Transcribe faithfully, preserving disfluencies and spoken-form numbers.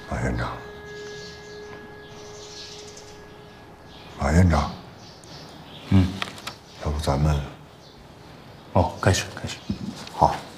马院长，马院长， 嗯， 要不咱们…… 哦，开始，开始， 好。